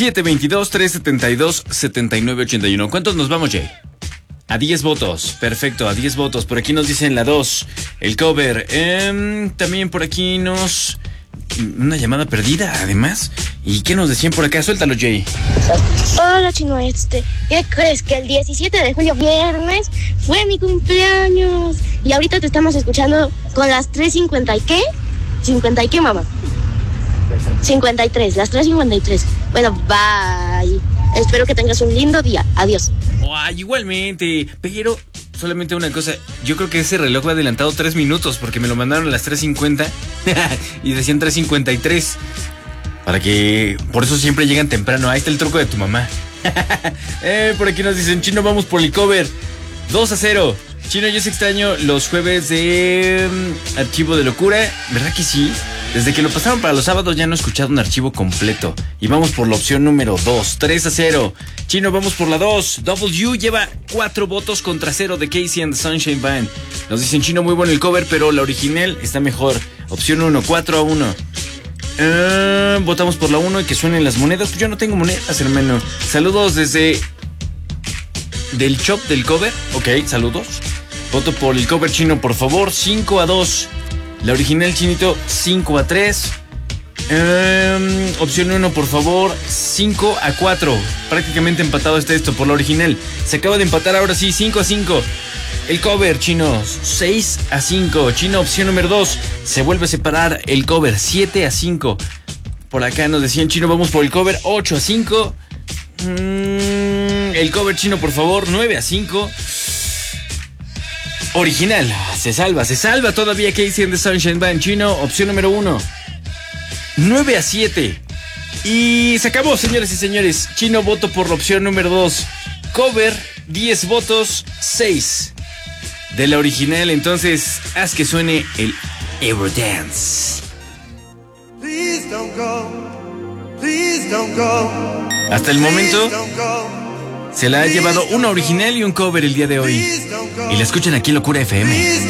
722-372-7981. ¿Cuántos nos vamos, Jay? A 10 votos, perfecto, a 10 votos. Por aquí nos dicen la 2, el cover. También por aquí una llamada perdida, además. ¿Y qué nos decían por acá? Suéltalo, Jay. Hola, Chino, ¿qué crees? Que el 17 de julio, viernes, fue mi cumpleaños. Y ahorita te estamos escuchando con las 3:50 y ¿qué? ¿50 y qué, mamá? 53, las 3:53. Bueno, bye. Espero que tengas un lindo día. Adiós. Ay, igualmente, pero solamente una cosa. Yo creo que ese reloj va adelantado 3 minutos porque me lo mandaron a las 3:50 y decían 3:53. Por eso siempre llegan temprano. Ahí está el truco de tu mamá. Por aquí nos dicen, Chino, vamos por el cover. 2-0. Chino, yo se extraño los jueves de Archivo de Locura. ¿Verdad que sí? Desde que lo pasaron para los sábados ya no he escuchado un archivo completo. Y vamos por la opción número 2, 3-0. Chino, vamos por la 2. W lleva 4 votos contra 0 de Casey and the Sunshine Band. Nos dicen, Chino, muy bueno el cover, pero la original está mejor. Opción 1, 4-1. Votamos por la 1 y que suenen las monedas. Pues yo no tengo monedas, hermano. Saludos desde del shop del cover. Ok, saludos. Voto por el cover, Chino, por favor. 5-2. La original, Chinito, 5-3. Opción 1, por favor. 5-4. Prácticamente empatado está esto por la original. Se acaba de empatar ahora sí, 5-5. El cover, Chino, 6-5. Chino, opción número 2. Se vuelve a separar el cover, 7-5. Por acá nos decían, Chino, vamos por el cover, 8-5. El cover, Chino, por favor, 9-5. Original, se salva todavía Casey and the Sunshine Band. Chino, opción número 1, 9-7. Y se acabó, señores y señores. Chino, voto por la opción número 2. Cover, 10 votos, 6 de la original. Entonces, haz que suene el Eurodance. Please don't go. Please don't go. Hasta el momento se la ha llevado una original y un cover el día de hoy. Y la escuchan aquí en Locura FM.